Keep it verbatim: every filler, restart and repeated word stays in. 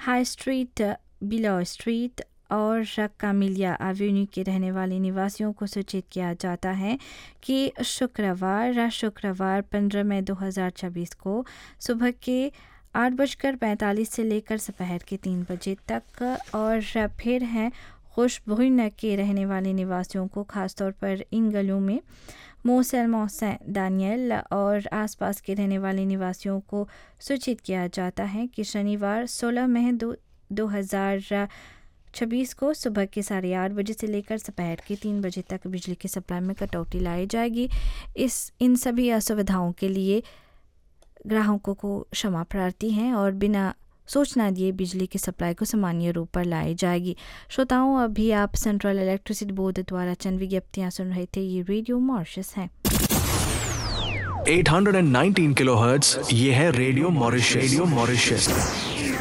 High street, below street और कामिलिया Avenue के रहने वाले निवासियों को सूचित किया जाता है कि शुक्रवार शुक्रवार पंद्रह मई दो हज़ार छब्बीस को सुबह के आठ बजकर पैंतालीस से लेकर दोपहर के तीन बजे तक और फिर हैं खुशबुन के रहने वाले निवासियों को खासतौर पर इन गलियों में मोसेल मोसें दानियल और आसपास के रहने वाले निवासियों को सूचित किया जाता है कि शनिवार सोलह मई दो दो हज़ार छब्बीस को सुबह के साढ़े आठ बजे से लेकर दोपहर के तीन बजे तक बिजली की सप्लाई में कटौती लाई जाएगी। इस इन सभी असुविधाओं के लिए ग्राहकों को क्षमा प्रार्थी हैं और बिना सूचना दिए बिजली की सप्लाई को सामान्य रूप पर लाई जाएगी। श्रोताओं, अभी आप सेंट्रल इलेक्ट्रिसिटी बोर्ड द्वारा चंद विज्ञप्तियां सुन रहे थे। ये रेडियो मॉरिशस है। आठ सौ उन्नीस किलोहर्ट्ज़, ये है रेडियो मॉरिशस। Radio Mauritius